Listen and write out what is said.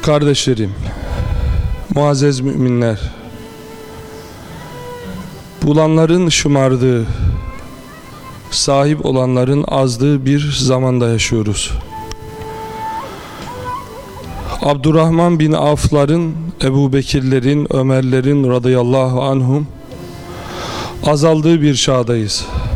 Kardeşlerim, muazzez müminler, bulanların şımardığı, sahip olanların azdığı bir zamanda yaşıyoruz. Abdurrahman bin Avf'ların, Ebu Bekirlerin, Ömerlerin radıyallahu anhum azaldığı bir çağdayız.